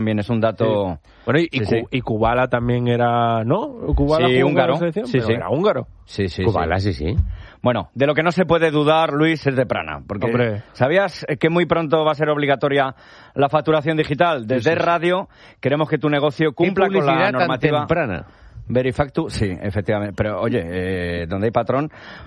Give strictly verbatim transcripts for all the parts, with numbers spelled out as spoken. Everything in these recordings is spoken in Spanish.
También es un dato... Sí. Bueno, y, sí, y, sí. y Kubala también era, ¿no? Kubala sí, húngaro. Sí, sí, sí. Era húngaro. Sí, sí, Kubala, sí, sí. Bueno, de lo que no se puede dudar, Luis, es de Prana. Porque Hombre. ¿sabías que muy pronto va a ser obligatoria la facturación digital? Desde Sí, sí. Radio queremos que tu negocio cumpla con la normativa... Tan temprana. Verifactu, sí, efectivamente. Pero, oye, eh, donde hay patrón...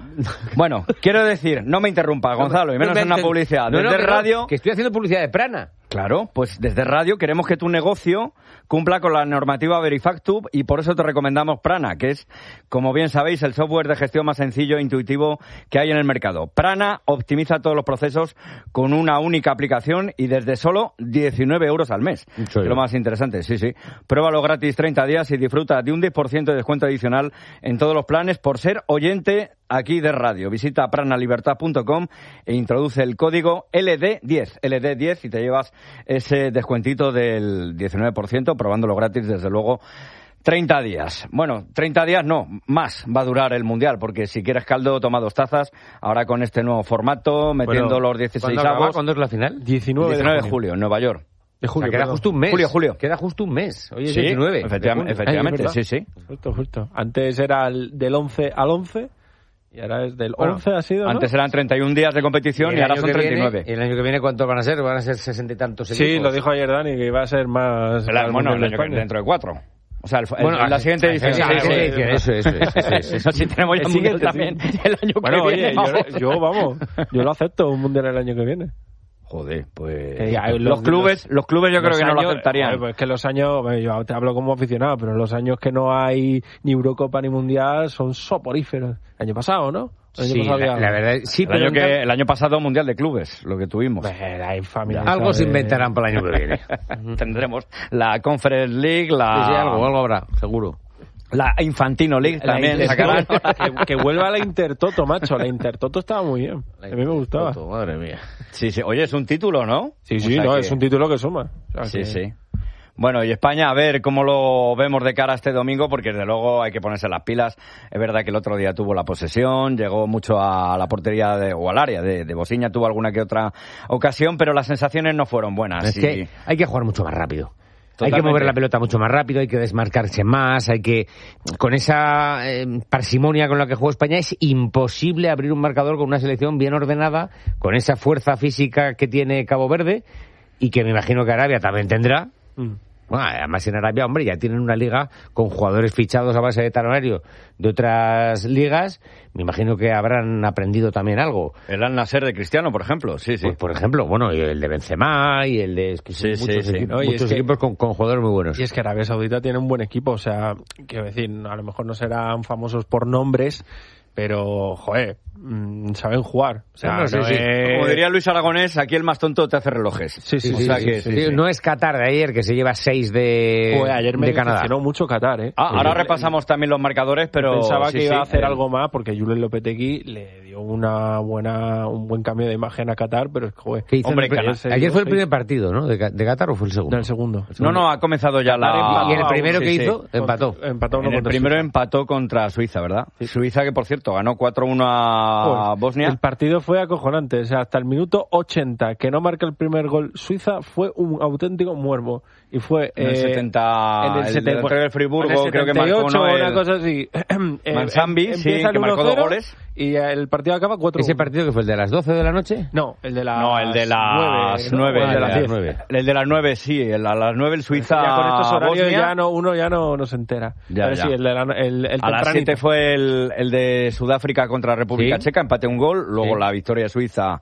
Bueno, quiero decir, no me interrumpa, Gonzalo, y menos No me en una enten- publicidad. No, Desde no, que no, Radio... que estoy haciendo publicidad de Prana. Claro, pues desde Radio queremos que tu negocio cumpla con la normativa Verifactub y por eso te recomendamos Prana, que es, como bien sabéis, el software de gestión más sencillo e intuitivo que hay en el mercado. Prana optimiza todos los procesos con una única aplicación y desde solo diecinueve euros al mes. Sí. Es lo más interesante, sí, sí. Pruébalo gratis treinta días y disfruta de un diez por ciento de descuento adicional en todos los planes por ser oyente aquí de Radio. Visita pranalibertad punto com e introduce el código L D diez, L D diez y te llevas ese descuentito del diecinueve por ciento, probándolo gratis desde luego treinta días. Bueno, treinta días no, más va a durar el Mundial, porque si quieres caldo, toma dos tazas, ahora con este nuevo formato, metiendo Bueno, los dieciséis ¿cuándo acaba? avos. ¿Cuándo es la final? diecinueve, diecinueve de junio. julio, en Nueva York. De O julio, sea, queda perdón. justo un mes. Julio, julio. Queda justo un mes. Hoy es Sí, diecinueve. efectivamente, de junio. efectivamente, Ay, es verdad. sí, sí. Justo, justo. Antes era el del once al once y ahora es del Bueno, once ha sido, ¿no? Antes eran treinta y un días de competición y, el ahora año son que treinta y nueve. viene- ¿Y el año que viene cuántos van a ser? ¿Van a ser sesenta y tantos Sí, equipos? lo dijo ayer Dani, que iba a ser más... La- más bueno, Mundial el de año que- España. dentro de cuatro. O sea, el, el- Bueno, la siguiente edición. sí, Sí, sí, sí, sí, sí. Eso, eso, eso, eso, eso. Si tenemos ya El un mundial siguiente, también sí. el año Bueno, que oye, viene. vamos. yo, yo, vamos, yo lo acepto, un mundial el año que viene. Joder, pues... Que ya, los, los- clubes, los clubes yo creo Los que no lo años- aceptarían. joder, pues es que los años, bueno, yo te hablo como aficionado, pero los años que no hay ni Eurocopa ni Mundial son soporíferos. El año pasado, ¿no? El año Sí, pasado la, había- la verdad, sí, el, pero año en que, cambio- el año pasado Mundial de Clubes, lo que tuvimos. Eh, la infamia. algo esa se de- inventarán para el año que viene. Tendremos la Conference League, la... Sí, sí, algo, algo habrá, seguro. La Infantino League La también Inter- sacarán. que, que vuelva la Intertoto, macho. La Intertoto estaba muy bien. A mí me gustaba. Toto, madre mía. Sí, sí. Oye, es un título, ¿no? Sí, O sí, sea no, que- es un título que suma. O sea, Sí, que- sí. Bueno, y España, a ver cómo lo vemos de cara a este domingo, porque desde luego hay que ponerse las pilas. Es verdad que el otro día tuvo la posesión, llegó mucho a la portería de, o al área de, de Bosiña, tuvo alguna que otra ocasión, pero las sensaciones no fueron buenas. Es y- que hay que jugar mucho más rápido. Hay Totalmente. que mover la pelota mucho más rápido, hay que desmarcarse más, hay que... Con esa eh, parsimonia con la que juega España es imposible abrir un marcador con una selección bien ordenada, con esa fuerza física que tiene Cabo Verde y que me imagino que Arabia también tendrá. Mm. Bueno, además en Arabia, hombre, ya tienen una liga con jugadores fichados a base de talonario de otras ligas. Me imagino que habrán aprendido también algo. El Al Nasser de Cristiano, por ejemplo, sí, sí. Pues, por ejemplo, bueno, y el de Benzema y el de... es que son Sí, muchos sí, sí. equipos, No, y muchos es que- equipos con, con jugadores muy buenos. Y es que Arabia Saudita tiene un buen equipo, o sea, quiero decir, a lo mejor no serán famosos por nombres, pero, joder, mmm, saben jugar. O sea, No, no, sí, no sí. es- Como diría Luis Aragonés, aquí el más tonto te hace relojes. Sí, sí, O sí, sea sí, que- sí, sí, Sí, sí. no es Qatar de ayer, que se lleva seis de, Joder, ayer me de Canadá. decepcionó mucho Qatar, ¿eh? Ah, ahora Yo- repasamos también los marcadores, pero... Pensaba sí, que iba sí, a hacer el- algo más porque Julen Lopetegui le dio una buena, un buen cambio de imagen a Qatar, pero es que, joder, ¿Qué hizo Hombre, en el- Cana- se ayer llevó fue el seis. primer partido, ¿no? ¿De, Ca- de Qatar o fue el segundo? Del segundo. No, no, ha comenzado ya la... Y en el primero Sí, que sí. hizo, empató. Empató uno En el contra primero Suiza. empató contra Suiza, ¿verdad? Suiza que, por cierto, ganó cuatro uno a Joder, Bosnia. El partido fue acojonante, o sea, hasta el minuto ochenta, que no marca el primer gol Suiza, fue un auténtico muervo. Y fue... En el eh, setenta, en el el setenta- delantero del Friburgo, en el creo que marcó, setenta y ocho, ¿no? una El- cosa así. Eh, Mansambi, em- sí, empieza el que marcó dos uno cero goles. Y el partido acaba cuatro uno. ¿Ese partido que fue el de las doce de la noche? No, el de las No, el de las nueve, nueve. ¿no? O el de las Ah, diez. nueve. El de las nueve, sí. El, a las nueve el Suiza Ya con estos horarios Bosnia. ya no, uno ya no, no se entera. Ya, Pero ya. sí, el de la, el, el A las tempranito. siete fue el, el de Sudáfrica contra República Sí. Checa, empate un gol. Luego Sí. la victoria suiza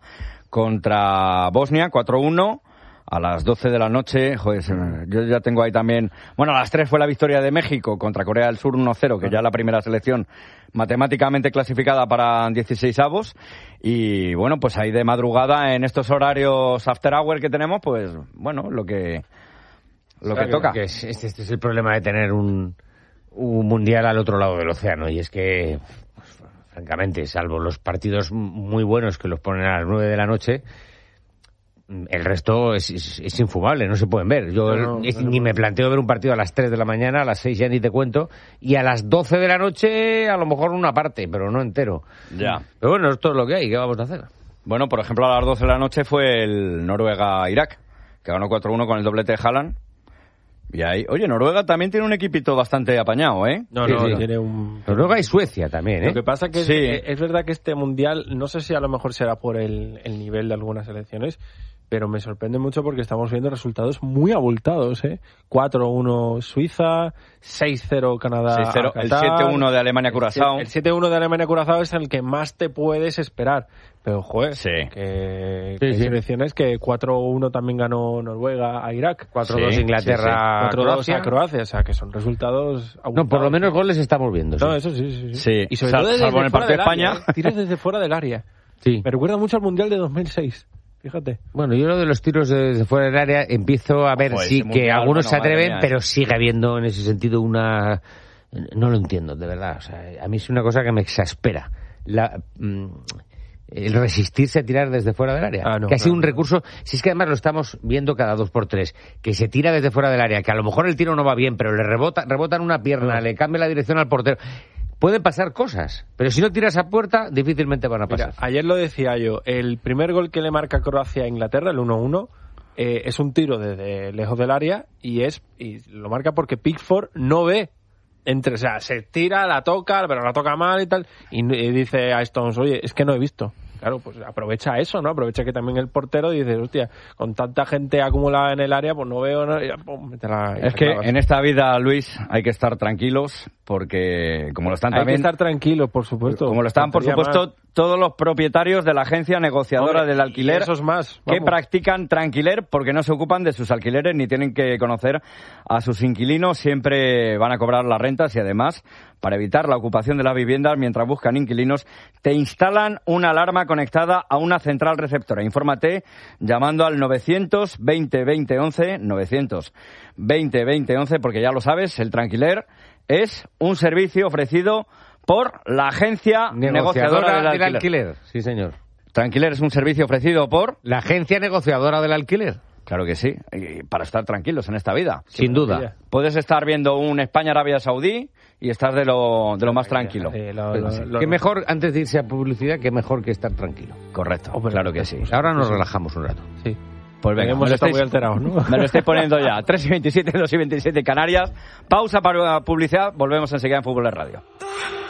contra Bosnia, cuatro uno. A las doce de la noche, joder, se me- yo ya tengo ahí también... Bueno, a las tres fue la victoria de México contra Corea del Sur uno cero, que ya es la primera selección matemáticamente clasificada para dieciséis avos. Y bueno, pues ahí de madrugada, en estos horarios after hour que tenemos, pues bueno, lo que, lo que toca. Que es- este, este es el problema de tener un, un mundial al otro lado del océano. Y es que, pues, francamente, salvo los partidos muy buenos que los ponen a las nueve de la noche, el resto es, es, es infumable, no se pueden ver. Yo No, no, es- no, ni no. me planteo ver un partido a las tres de la mañana, a las seis ya ni te cuento, y a las doce de la noche a lo mejor una parte, pero no entero. Ya. Pero bueno, esto es lo que hay, ¿qué vamos a hacer? Bueno, por ejemplo, a las doce de la noche fue el Noruega-Irak, que ganó cuatro uno con el doblete de Haaland. Y ahí, oye, Noruega también tiene un equipito bastante apañado, ¿eh? No, Sí, no, sí. tiene un... Noruega y Suecia también, ¿eh? Lo que pasa que Sí. es, es verdad que este mundial, no sé si a lo mejor será por el, el nivel de algunas selecciones, pero me sorprende mucho porque estamos viendo resultados muy abultados, ¿eh? cuatro uno Suiza, seis cero Canadá. seis cero, a el Qatar, siete uno de Alemania-Curazao. El siete uno de Alemania-Curazao es el que más te puedes esperar. Pero, joder, Sí. que, Sí, que hay sí. selecciones que cuatro uno también ganó Noruega a Irak. cuatro dos Sí, Inglaterra a cuatro dos Croacia. a Croacia, o sea, que son resultados abultados. No, por lo menos goles estamos viendo. Sí. No, eso sí, sí. sí. Sí, Y sobre sal- todo desde salvo en el fuera partido de del área, España. ¿eh? Tiros desde fuera del área. Sí. Me recuerda mucho al Mundial de dos mil seis. Fíjate. Bueno, yo lo de los tiros desde fuera del área empiezo a ver Ojo, sí ese que mundial, algunos bueno, se atreven, madre mía, pero eh. sigue habiendo en ese sentido una... No lo entiendo, de verdad. O sea, a mí es una cosa que me exaspera. La... mm, el resistirse a tirar desde fuera del área. Ah, no, que ha sido no, un no. recurso, si es que además lo estamos viendo cada dos por tres, que se tira desde fuera del área, que a lo mejor el tiro no va bien, pero le rebota, rebota en una pierna, le cambia la dirección al portero. Pueden pasar cosas, pero si no tiras a puerta, difícilmente van a pasar. Mira, ayer lo decía yo, el primer gol que le marca Croacia a Inglaterra, el uno uno, eh, es un tiro desde lejos del área y es y lo marca porque Pickford no ve. Entre, o sea, se tira, la toca, pero la toca mal y tal, y, y dice a Stones, oye, es que no he visto. Claro, pues aprovecha eso, ¿no? Aprovecha que también el portero dice, hostia, con tanta gente acumulada en el área, pues no veo, ¿no? Y ya, pum, mete la- Es la que clavas. en esta vida, Luis, hay que estar tranquilos porque como lo están Hay también... que estar tranquilo, por supuesto. Como lo están, por Faltaría supuesto, más. todos los propietarios de la agencia negociadora Hombre, del alquiler y esos más, que vamos. practican tranquiler porque no se ocupan de sus alquileres ni tienen que conocer a sus inquilinos. Siempre van a cobrar las rentas y además, para evitar la ocupación de las viviendas mientras buscan inquilinos, te instalan una alarma conectada a una central receptora. Infórmate llamando al novecientos veinte veinte once, novecientos veinte veinte once, porque ya lo sabes, el tranquiler es un servicio ofrecido por la agencia negociadora, del, alquiler. alquiler. Sí, señor. Tranquiler es un servicio ofrecido por... La agencia negociadora del alquiler. Claro que sí, y para estar tranquilos en esta vida. Sin duda. Puedes estar viendo un España-Arabia Saudí y estás de lo, de lo más tranquilo. Eh, lo- Pero lo- sí. lo- Qué mejor, antes de irse a publicidad, qué mejor que estar tranquilo. Correcto, Hombre, claro que sí. Ahora nos relajamos un rato. Sí. Pues venga, Hemos me lo, estado estáis, muy alterados, ¿no? me lo estoy poniendo ya. tres y veintisiete, dos y veintisiete Canarias. Pausa para publicidad, volvemos enseguida en Fútbol de Radio.